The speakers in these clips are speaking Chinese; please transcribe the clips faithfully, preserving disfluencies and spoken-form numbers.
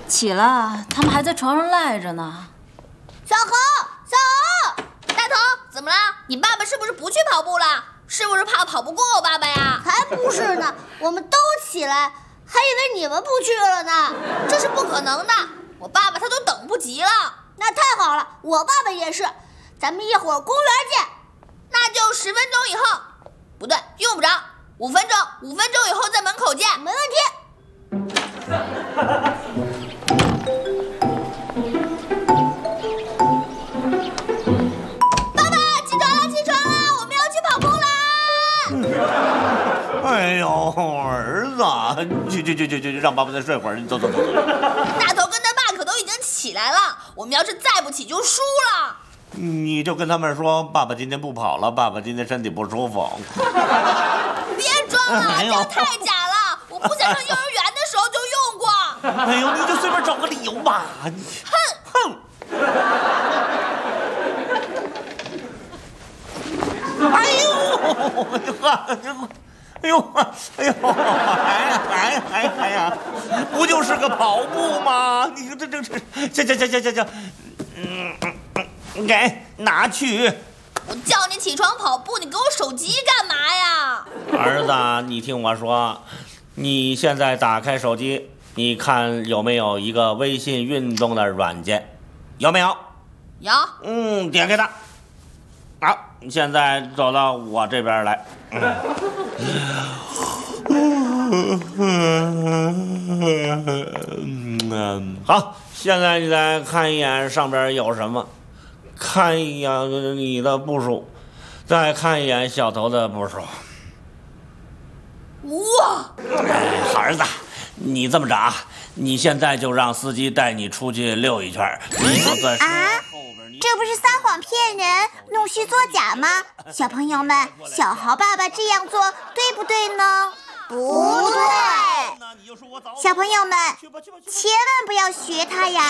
起了，他们还在床上赖着呢。 小猴，小猴，大头，怎么了？你爸爸是不是不去跑步了？是不是怕跑不过我爸爸呀？ 才不是呢，我们都起来，还以为你们不去了呢。 这是不可能的，我爸爸他都等不及了。 那太好了，我爸爸也是。咱们一会儿公园见。 那就十分钟以后，不对，用不着，五分钟，五分钟以后在门口见， 没问题。 爸爸，起床了，起床了，我们要去跑步啦！ 哎呦，儿子，去去去去去，让爸爸再睡会儿，走走走走。 大头跟他爸可都已经起来了，我们要是再不起就输了。 你就跟他们说，爸爸今天不跑了，爸爸今天身体不舒服。 别装了，这样太假了！我不想上幼儿园的时候就用过。 哎呦，你就随便找个理由吧。 哼哼！哎呦，哎呦，哎呦，哎呀，哎呀，哎呀，哎呀，不就是个跑步吗？你这这这，行行行行行行，嗯，给拿去。 我叫你起床跑步，你给我手机干嘛呀？ 儿子，你听我说，你现在打开手机，你看有没有一个微信运动的软件？有没有？ 有。 嗯，点开它。好，你现在走到我这边来。嗯，好，现在你再看一眼上边有什么，看一眼你的步数，再看一眼小头的步数。 哇！ 哎，好儿子，你这么着啊，你现在就让司机带你出去溜一圈，你就在车后边。 这不是撒谎骗人、弄虚作假吗？小朋友们，小豪爸爸这样做对不对呢？不对。小朋友们，千万不要学他呀！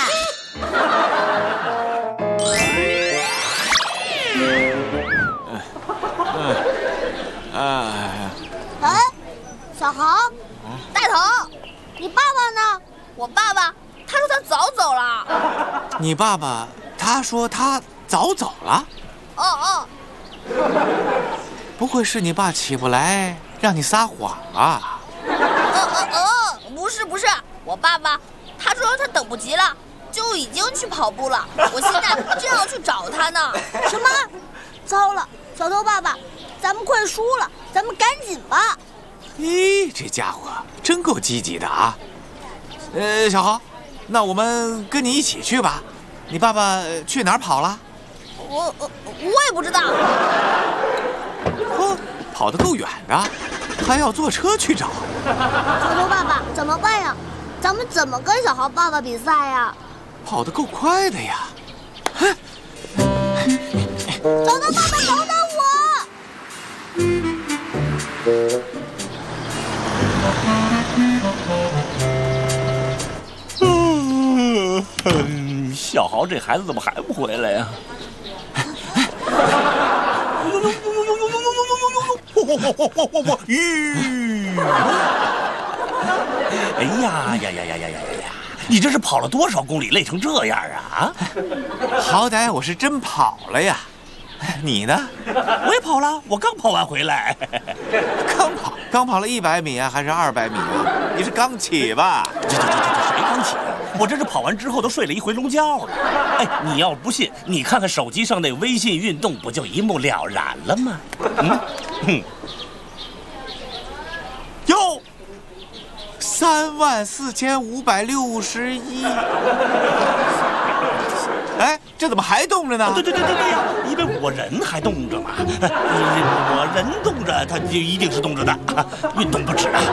哎，小豪， 大头， 你爸爸呢？ 我爸爸他说他早走了。 你爸爸他说他早走了？ 哦哦， 不会是你爸起不来让你撒谎啊？ 嗯嗯嗯，不是不是，我爸爸他说他等不及了，就已经去跑步了。我现在正要去找他呢。 什么？糟了，小头爸爸，咱们快输了，咱们赶紧吧。 咦，这家伙真够积极的啊！呃，小豪，那我们跟你一起去吧。你爸爸去哪儿跑了？ 我我我也不知道。 哦，跑得够远的，还要坐车去找。 小头爸爸怎么办呀？咱们怎么跟小豪爸爸比赛呀？ 跑得够快的呀！ 小头爸爸，等等我！ 嗯，小豪这孩子怎么还不回来呀？呦呦呦呦呦呦呦呦呦呦呦呦呦呦呦！吁！哎呀呀呀呀呀呀呀！你这是跑了多少公里，累成这样啊？ 好歹我是真跑了呀。你呢？ 我也跑了，我刚跑完回来。 刚跑，刚跑了一百米啊，还是二百米啊？你是刚起吧？ 这这这这谁刚起？我这是跑完之后都睡了一回笼觉了。哎，你要不信，你看看手机上那微信运动，不就一目了然了吗？嗯，哼， 哟，三万四千五百六十一。哎，这怎么还动着呢？ 对对对对对呀，因为我人还动着嘛。我人动着，它就一定是动着的，运动不止啊。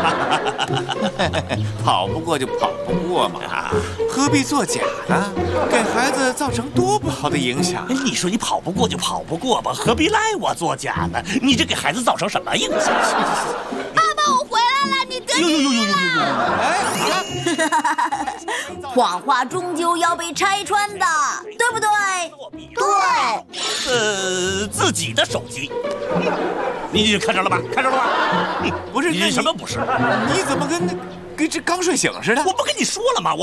跑不过就跑不过嘛，何必作假呢？给孩子造成多不好的影响。 你说你跑不过就跑不过吧，何必赖我作假呢？你这给孩子造成什么影响？ 爸爸，我回来了，你得劲了。 哎， 谎话终究要被拆穿的，对不对？ 对。 呃，自己的手机，你看着了吧？看着了吧？ 不是你什么不是？ 你怎么跟跟这刚睡醒似的？ 我不跟你说了吗？我